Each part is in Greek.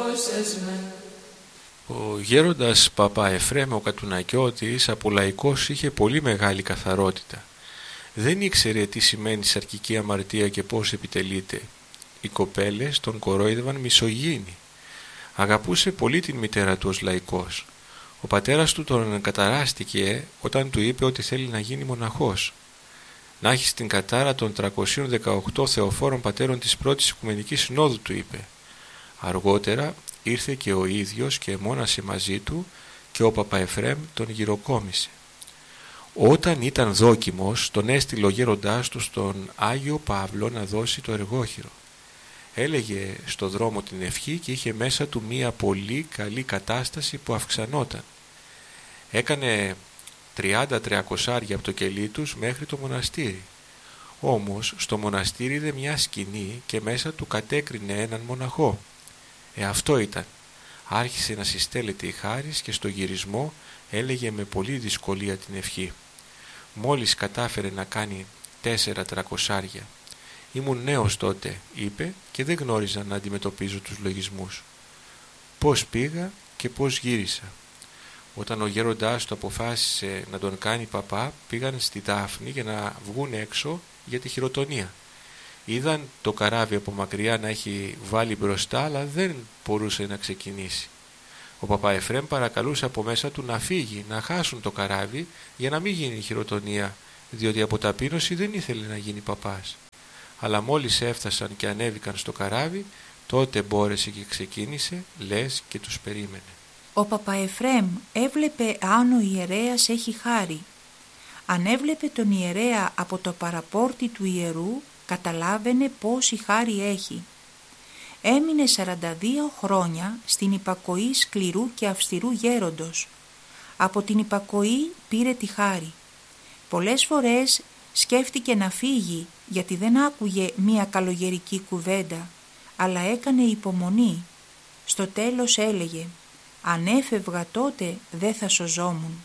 Ο γέροντας Παπά Εφραίμ ο Κατουνακιώτης από λαϊκός είχε πολύ μεγάλη καθαρότητα. Δεν ήξερε τι σημαίνει σαρκική αμαρτία και πώς επιτελείται. Οι κοπέλες τον κορόιδευαν μισογίνη. Αγαπούσε πολύ την μητέρα του ως λαϊκός. Ο πατέρας του τον καταράστηκε όταν του είπε ότι θέλει να γίνει μοναχός. Να έχει την κατάρα των 318 θεοφόρων πατέρων της πρώτης Οικουμενικής Συνόδου, του είπε. Αργότερα ήρθε και ο ίδιος και μόνασε μαζί του και ο Παπά Εφραίμ τον γυροκόμισε. Όταν ήταν δόκιμος, τον έστειλε ο γέροντάς του στον Άγιο Παύλο να δώσει το εργόχειρο. Έλεγε στο δρόμο την ευχή και είχε μέσα του μία πολύ καλή κατάσταση που αυξανόταν. Έκανε 30 τριακοσάρια από το κελί τους μέχρι το μοναστήρι. Όμως στο μοναστήρι είδε μια σκηνή και μέσα του κατέκρινε έναν μοναχό. Αυτό ήταν. Άρχισε να συστέλλεται η χάρις και στο γυρισμό έλεγε με πολύ δυσκολία την ευχή. Μόλις κατάφερε να κάνει 4 τρακοσάρια. Ήμουν νέος τότε, είπε, και δεν γνώριζα να αντιμετωπίζω τους λογισμούς. Πώς πήγα και πώς γύρισα. Όταν ο γέροντάς του αποφάσισε να τον κάνει παπά, πήγαν στη Δάφνη για να βγουν έξω για τη χειροτονία. Είδαν το καράβι από μακριά να έχει βάλει μπροστά, αλλά δεν μπορούσε να ξεκινήσει. Ο Παπά Εφραίμ παρακαλούσε από μέσα του να φύγει, να χάσουν το καράβι για να μην γίνει η χειροτονία, διότι από ταπείνωση δεν ήθελε να γίνει παπάς. Αλλά μόλις έφτασαν και ανέβηκαν στο καράβι, τότε μπόρεσε και ξεκίνησε, λες και τους περίμενε. Ο Παπά Εφραίμ έβλεπε αν ο ιερέας έχει χάρη. Αν έβλεπε τον ιερέα από το παραπόρτι του ιερού, καταλάβαινε πόση χάρη έχει. Έμεινε 42 χρόνια στην υπακοή σκληρού και αυστηρού γέροντος. Από την υπακοή πήρε τη χάρη. Πολλές φορές σκέφτηκε να φύγει γιατί δεν άκουγε μία καλογερική κουβέντα, αλλά έκανε υπομονή. Στο τέλος έλεγε «Αν έφευγα τότε δεν θα σωζόμουν».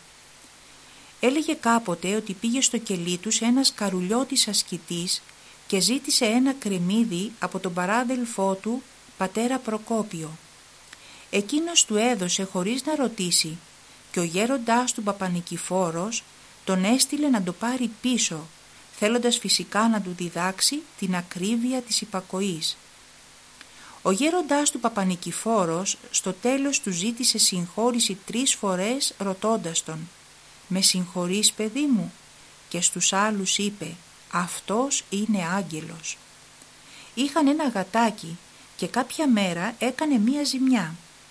Έλεγε κάποτε ότι πήγε στο κελί του σε ένας καρουλιώτης ασκητής και ζήτησε ένα κρεμμύδι από τον παράδελφό του, πατέρα Προκόπιο. Εκείνος του έδωσε χωρίς να ρωτήσει και ο γέροντάς του Παπανικηφόρος τον έστειλε να το πάρει πίσω, θέλοντας φυσικά να του διδάξει την ακρίβεια της υπακοής. Ο γέροντάς του Παπανικηφόρος στο τέλος του ζήτησε συγχώρηση 3 φορές ρωτώντας τον «Με συγχωρείς, παιδί μου?» Και στους άλλους είπε «Αυτός είναι άγγελος». Είχαν ένα γατάκι και κάποια μέρα έκανε μία ζημιά.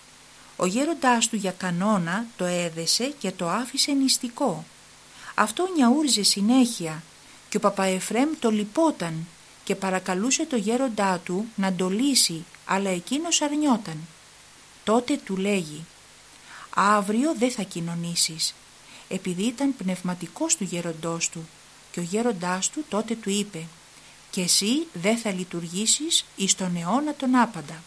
Ο γέροντάς του για κανόνα το έδεσε και το άφησε νηστικό. Αυτό νιαούριζε συνέχεια και ο Παπά Εφραίμ το λυπόταν και παρακαλούσε το γέροντά του να το λύσει, αλλά εκείνος αρνιόταν. Τότε του λέγει «Αύριο δεν θα κοινωνήσεις», επειδή ήταν πνευματικός του γέροντός του, και ο γέροντάς του τότε του είπε «Και εσύ δεν θα λειτουργήσεις εις τον αιώνα τον άπαντα».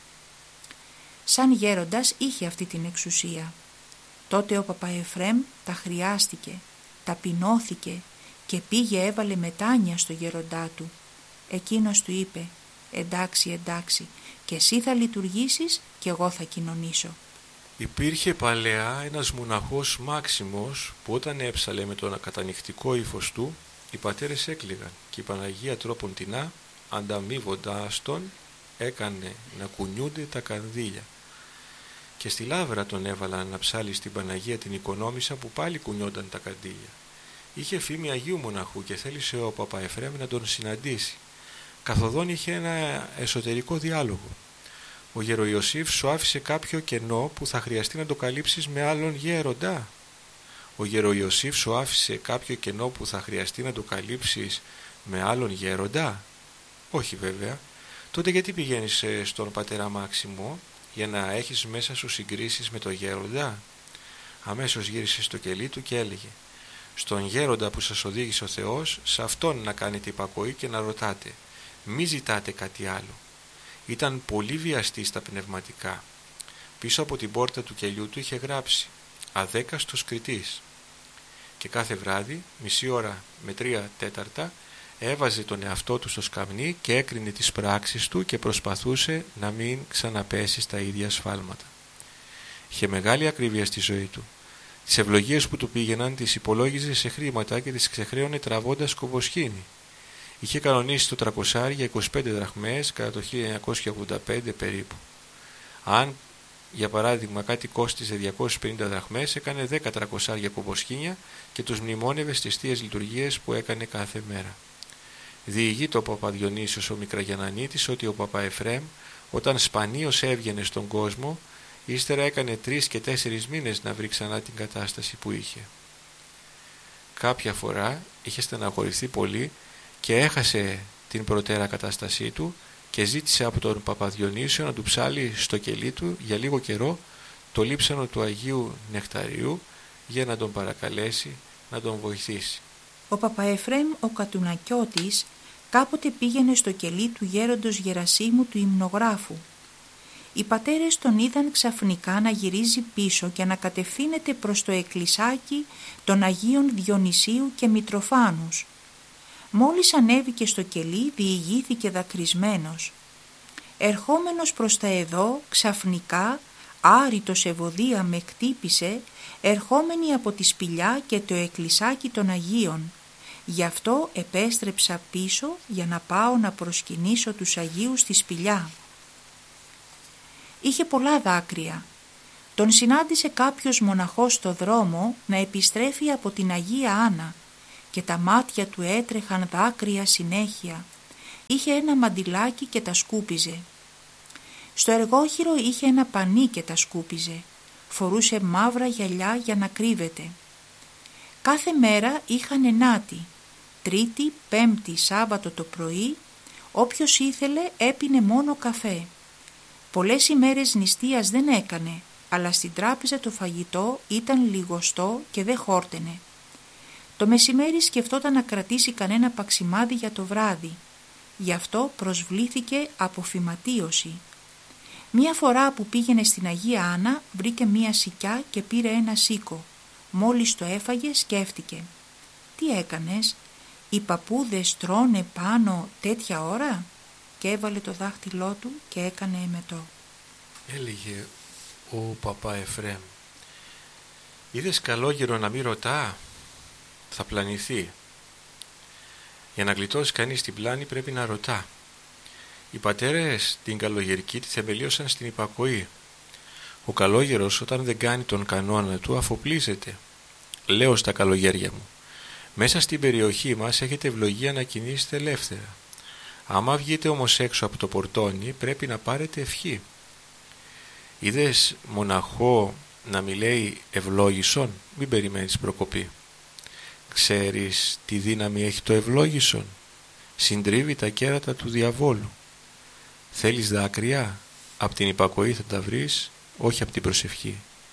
Σαν γέροντας είχε αυτή την εξουσία. Τότε ο Παπά Εφραίμ τα χρειάστηκε, ταπεινώθηκε και πήγε έβαλε μετάνοια στο γέροντά του. Εκείνος του είπε «Εντάξει, εντάξει, και εσύ θα λειτουργήσεις και εγώ θα κοινωνήσω». Υπήρχε παλαιά ένας μοναχός Μάξιμος που όταν έψαλε με τον ακατανυχτικό ύφος του, οι πατέρες έκλαιγαν και η Παναγία τρόποντινά, ανταμείβοντάς τον, έκανε να κουνιούνται τα κανδύλια. Και στη λάβρα τον έβαλαν να ψάλει στην Παναγία την Οικονόμισσα που πάλι κουνιόνταν τα καντήλια. Είχε φήμη Αγίου Μοναχού και θέλησε ο Παπά Εφραίμ να τον συναντήσει. Καθοδόν είχε ένα εσωτερικό διάλογο. Ο γεροϊωσήφ σου άφησε κάποιο κενό που θα χρειαστεί να το καλύψεις με άλλον γέροντα. Ο γεροϊωσήφ σου άφησε κάποιο κενό που θα χρειαστεί να το καλύψεις με άλλον γέροντα. Όχι βέβαια. Τότε γιατί πηγαίνεις στον πατέρα Μάξιμο για να έχεις μέσα σου συγκρίσεις με το γέροντα? Αμέσως γύρισε στο κελί του και έλεγε «Στον γέροντα που σας οδήγησε ο Θεός, σε αυτόν να κάνετε υπακοή και να ρωτάτε. Μη ζητάτε κάτι άλλο». Ήταν πολύ βιαστή στα πνευματικά. Πίσω από την πόρτα του κελιού του είχε γράψει «Αδέκαστος κριτής». Και κάθε βράδυ, μισή ώρα με 3 τέταρτα, Έβαζε τον εαυτό του στο σκαμνί και έκρινε τις πράξεις του και προσπαθούσε να μην ξαναπέσει στα ίδια σφάλματα. Είχε μεγάλη ακρίβεια στη ζωή του. Τις ευλογίες που του πήγαιναν τις υπολόγιζε σε χρήματα και τις ξεχρέωνε τραβώντας κομποσχήνη. Είχε κανονίσει το 300 για 25 δραχμές κατά το 1985 περίπου. Αν για παράδειγμα κάτι κόστιζε 250 δραχμές, έκανε 10 300 κομποσχήνια και τους μνημόνευε στις θείες λειτουργίες που έκανε κάθε μέρα. Διηγεί το Παπαδιονύσιος ο Μικραγιαννανίτης ότι ο Παπα Εφραίμ, όταν σπανίως έβγαινε στον κόσμο, ύστερα έκανε 3 και 4 μήνες να βρει ξανά την κατάσταση που είχε. Κάποια φορά είχε στεναχωρηθεί πολύ και έχασε την προτέρα κατάστασή του και ζήτησε από τον Παπαδιονύσιο να του ψάλει στο κελί του για λίγο καιρό το λείψανο του Αγίου Νεκταριού για να τον παρακαλέσει να τον βοηθήσει. Ο Παπα Εφραίμ ο Κατουνακιώτης κάποτε πήγαινε στο κελί του γέροντος Γερασίμου του υμνογράφου. Οι πατέρες τον είδαν ξαφνικά να γυρίζει πίσω και να κατευθύνεται προς το εκκλησάκι των Αγίων Διονυσίου και Μητροφάνους. Μόλις ανέβηκε στο κελί διηγήθηκε δακρυσμένος. Ερχόμενος προς τα εδώ, ξαφνικά, άρρητος ευωδία με χτύπησε, ερχόμενη από τη σπηλιά και το εκκλησάκι των Αγίων. Γι' αυτό επέστρεψα πίσω για να πάω να προσκυνήσω τους Αγίους στη σπηλιά. Είχε πολλά δάκρυα. Τον συνάντησε κάποιος μοναχός στο δρόμο να επιστρέφει από την Αγία Άννα και τα μάτια του έτρεχαν δάκρυα συνέχεια. Είχε ένα μαντιλάκι και τα σκούπιζε. Στο εργόχειρο είχε ένα πανί και τα σκούπιζε. Φορούσε μαύρα γυαλιά για να κρύβεται. Κάθε μέρα είχαν ενάτη. Τρίτη, Πέμπτη, Σάββατο το πρωί, όποιος ήθελε έπινε μόνο καφέ. Πολλές ημέρες νηστείας δεν έκανε, αλλά στην τράπεζα το φαγητό ήταν λιγοστό και δεν χόρτενε. Το μεσημέρι σκεφτόταν να κρατήσει κανένα παξιμάδι για το βράδυ. Γι' αυτό προσβλήθηκε από φυματίωση. Μία φορά που πήγαινε στην Αγία Άννα βρήκε μία σικιά και πήρε ένα σίκο. Μόλις το έφαγε σκέφτηκε. «Τι έκανες, οι παππούδες τρώνε πάνω τέτοια ώρα?» Και έβαλε το δάχτυλό του και έκανε εμετό. Έλεγε ο Παπα Εφραίμ, «Είδες καλόγερο να μην ρωτά, θα πλανηθεί. Για να γλιτώσει κανείς την πλάνη πρέπει να ρωτά. Οι πατέρες την καλογερική τη θεμελίωσαν στην υπακοή. Ο καλόγερος όταν δεν κάνει τον κανόνα του αφοπλίζεται. Λέω στα καλογέρια μου, μέσα στην περιοχή μας έχετε ευλογία να κινήσετε ελεύθερα. Άμα βγείτε όμως έξω από το πορτόνι πρέπει να πάρετε ευχή. Είδες μοναχό να μη λέει ευλόγησον, μην περιμένεις προκοπή. Ξέρεις τι δύναμη έχει το ευλόγησον? Συντρίβει τα κέρατα του διαβόλου. Θέλεις δάκρυα? Απ' την υπακοή θα τα βρεις, όχι απ' την προσευχή.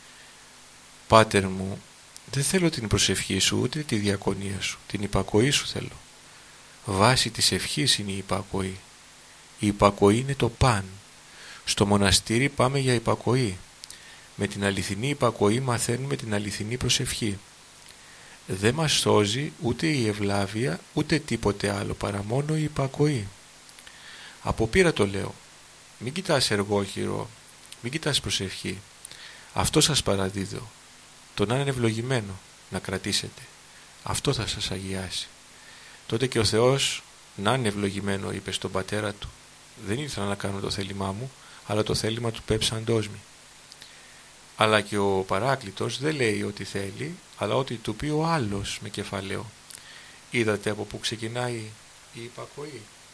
Πάτερ μου, δεν θέλω την προσευχή σου ούτε τη διακονία σου, την υπακοή σου θέλω. Βάση της ευχής είναι η υπακοή. Η υπακοή είναι το παν. Στο μοναστήρι πάμε για υπακοή. Με την αληθινή υπακοή μαθαίνουμε την αληθινή προσευχή. Δεν μας σώζει ούτε η ευλάβεια ούτε τίποτε άλλο παρά μόνο η υπακοή. Από πείρα το λέω. Μην κοιτάς εργόχειρο, μην κοιτάς προσευχή. Αυτό σας παραδίδω. Το να είναι ευλογημένο να κρατήσετε. Αυτό θα σας αγιάσει. Τότε και ο Θεός να είναι ευλογημένο, είπε στον πατέρα του. Δεν ήθελα να κάνω το θέλημά μου, αλλά το θέλημα του πέψαντός μη. Αλλά και ο Παράκλητος δεν λέει ότι θέλει, αλλά ότι του πει ο άλλος με κεφαλαίο. Είδατε από πού ξεκινάει η υπακοή.